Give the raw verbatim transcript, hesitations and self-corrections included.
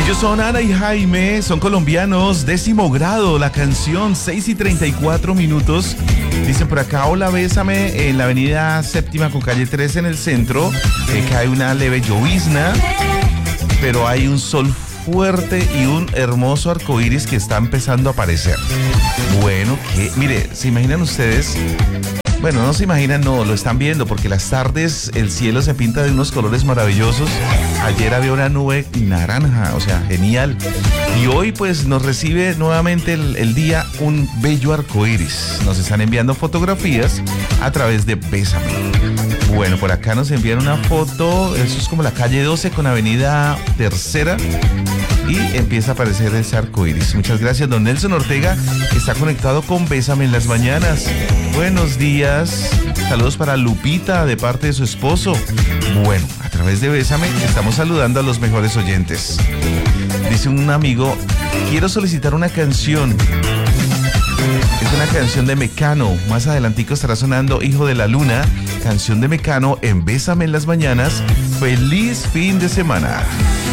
Ellos son Ana y Jaime, son colombianos, décimo grado, la canción, seis y treinta y cuatro minutos. Dicen por acá, hola, bésame, en la avenida Séptima con calle trece en el centro, eh, cae una leve llovizna, pero hay un sol fuerte y un hermoso arcoíris que está empezando a aparecer. Bueno, que, mire, ¿se imaginan ustedes? Bueno, no se imaginan, no, lo están viendo, porque las tardes el cielo se pinta de unos colores maravillosos. Ayer había una nube naranja, o sea, genial. Y hoy pues nos recibe nuevamente el, el día un bello arcoíris. Nos están enviando fotografías a través de Bésame. Bueno, por acá nos envían una foto, eso es como la calle doce con avenida Tercera. Y empieza a aparecer ese arcoíris. Muchas gracias, don Nelson Ortega, que está conectado con Bésame en las mañanas. Buenos días. Saludos para Lupita de parte de su esposo. Bueno, a través de Bésame estamos saludando a los mejores oyentes. Dice un amigo, quiero solicitar una canción. Es una canción de Mecano. Más adelantico estará sonando Hijo de la Luna, canción de Mecano en Bésame en las mañanas. Feliz fin de semana.